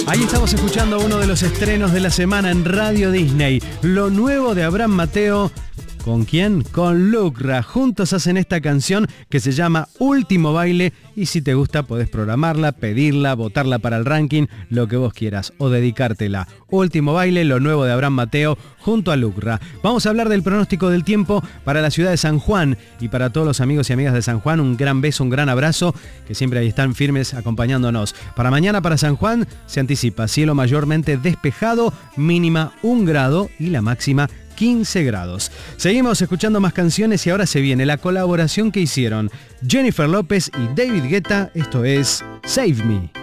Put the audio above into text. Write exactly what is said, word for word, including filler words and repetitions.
Ahí estamos escuchando uno de los estrenos de la semana en Radio Disney. Lo nuevo de Abraham Mateo. ¿Con quién? Con Lucra. Juntos hacen esta canción que se llama Último Baile y si te gusta podés programarla, pedirla, votarla para el ranking, lo que vos quieras o dedicártela. Último Baile, lo nuevo de Abraham Mateo junto a Lucra. Vamos a hablar del pronóstico del tiempo para la ciudad de San Juan y para todos los amigos y amigas de San Juan. Un gran beso, un gran abrazo, que siempre ahí están firmes acompañándonos. Para mañana para San Juan se anticipa cielo mayormente despejado, mínima un grado y la máxima quince grados. Seguimos escuchando más canciones y ahora se viene la colaboración que hicieron Jennifer López y David Guetta. Esto es Save Me.